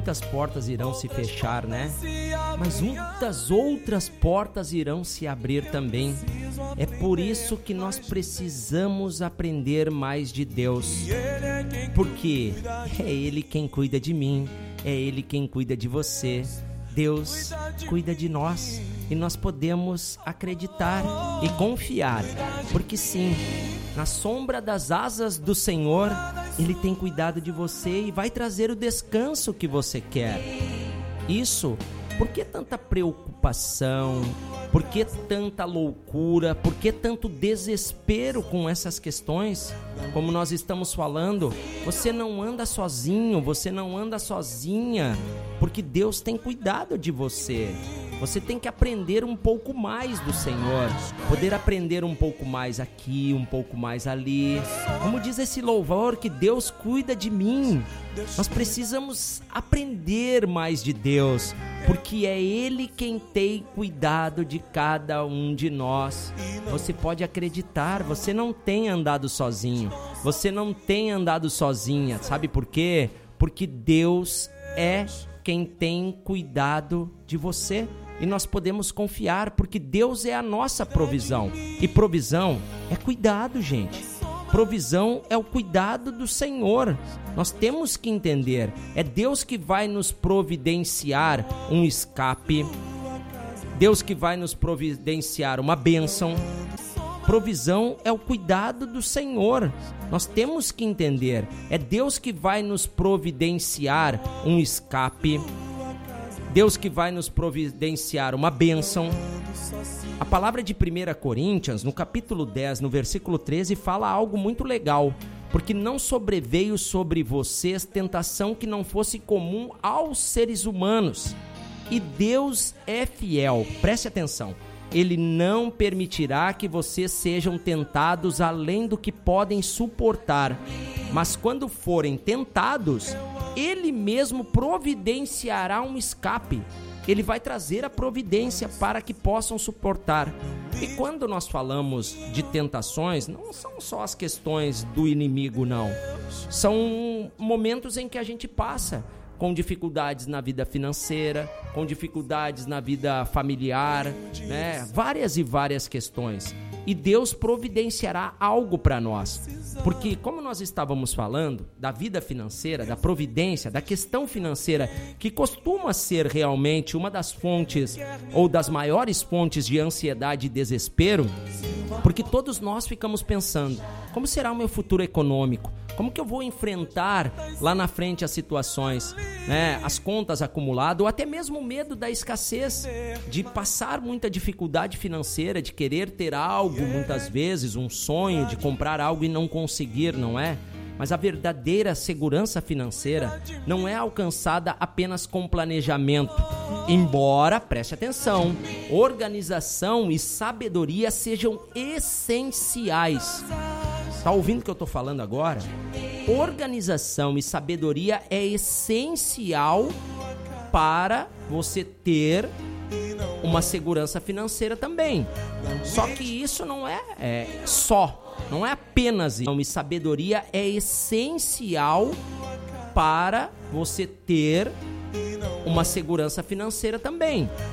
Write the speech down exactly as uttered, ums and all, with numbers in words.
muitas portas irão se fechar, né? Mas muitas outras portas irão se abrir também. É por isso que nós precisamos aprender mais de Deus. Porque é Ele quem cuida de mim, é Ele quem cuida de você. Deus cuida de nós e nós podemos acreditar e confiar, porque sim, na sombra das asas do Senhor, Ele tem cuidado de você e vai trazer o descanso que você quer. Isso, por que tanta preocupação? Por que tanta loucura? Por que tanto desespero com essas questões? Como nós estamos falando, você não anda sozinho, você não anda sozinha, porque Deus tem cuidado de você. Você tem que aprender um pouco mais do Senhor, poder aprender um pouco mais aqui, um pouco mais ali. Como diz esse louvor, que Deus cuida de mim. Nós precisamos aprender mais de Deus, porque é Ele quem tem cuidado de cada um de nós. Você pode acreditar, você não tem andado sozinho, você não tem andado sozinha. Sabe por quê? Porque Deus é quem tem cuidado de você. E nós podemos confiar, porque Deus é a nossa provisão. E provisão é cuidado, gente. Provisão é o cuidado do Senhor. Nós temos que entender. É Deus que vai nos providenciar um escape. Deus que vai nos providenciar uma bênção. Provisão é o cuidado do Senhor. Nós temos que entender. É Deus que vai nos providenciar um escape. Deus que vai nos providenciar uma bênção. A palavra de primeira Coríntios, no capítulo dez, no versículo treze, fala algo muito legal. Porque não sobreveio sobre vocês tentação que não fosse comum aos seres humanos. E Deus é fiel. Preste atenção. Ele não permitirá que vocês sejam tentados além do que podem suportar. Mas quando forem tentados, Ele mesmo providenciará um escape. Ele vai trazer a providência para que possam suportar. E quando nós falamos de tentações, não são só as questões do inimigo, não. São momentos em que a gente passa com dificuldades na vida financeira, com dificuldades na vida familiar, né? Várias e várias questões. E Deus providenciará algo para nós. Porque como nós estávamos falando da vida financeira, da providência, da questão financeira, que costuma ser realmente uma das fontes ou das maiores fontes de ansiedade e desespero, porque todos nós ficamos pensando, como será o meu futuro econômico? Como que eu vou enfrentar lá na frente as situações, né? As contas acumuladas, ou até mesmo o medo da escassez, de passar muita dificuldade financeira, de querer ter algo, muitas vezes, um sonho de comprar algo e não conseguir, não é? Mas a verdadeira segurança financeira não é alcançada apenas com planejamento. Embora, preste atenção, organização e sabedoria sejam essenciais. Tá ouvindo o que eu tô falando agora? Organização e sabedoria é essencial para você ter uma segurança financeira também. Só que isso não é, é só, não é apenas isso. E sabedoria é essencial para você ter uma segurança financeira também.